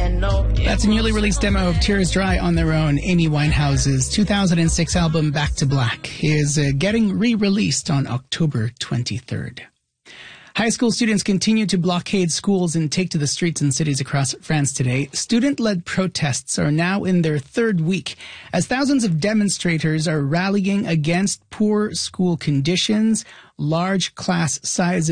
That's a newly released demo of Tears Dry on Their Own. Amy Winehouse's 2006 album Back to Black is getting re-released on October 23rd. High school students continue to blockade schools and take to the streets in cities across France today. Student-led protests are now in their third week as thousands of demonstrators are rallying against poor school conditions, large class sizes,